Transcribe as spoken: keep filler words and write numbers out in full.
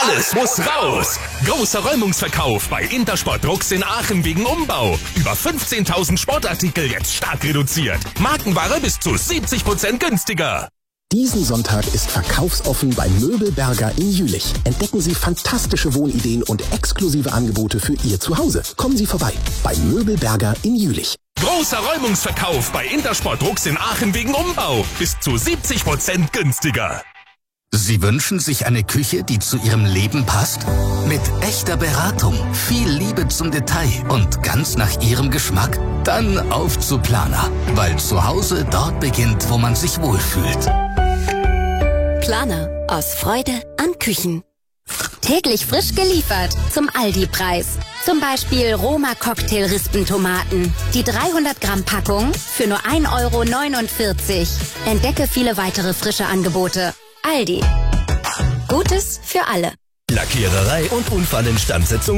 Alles muss raus. Großer Räumungsverkauf bei Intersport Drucks in Aachen wegen Umbau. Über fünfzehntausend Sportartikel jetzt stark reduziert. Markenware bis zu siebzig Prozent günstiger. Diesen Sonntag ist verkaufsoffen bei Möbelberger in Jülich. Entdecken Sie fantastische Wohnideen und exklusive Angebote für Ihr Zuhause. Kommen Sie vorbei bei Möbelberger in Jülich. Großer Räumungsverkauf bei Intersport Drucks in Aachen wegen Umbau. Bis zu siebzig Prozent günstiger. Sie wünschen sich eine Küche, die zu Ihrem Leben passt? Mit echter Beratung, viel Liebe zum Detail und ganz nach Ihrem Geschmack? Dann auf zu Planer, weil zu Hause dort beginnt, wo man sich wohlfühlt. Planer, aus Freude an Küchen. Täglich frisch geliefert zum Aldi-Preis. Zum Beispiel Roma Cocktail Rispentomaten. Die dreihundert Gramm Packung für nur ein Euro neunundvierzig. Entdecke viele weitere frische Angebote. Aldi. Gutes für alle. Lackiererei und Unfallinstandsetzung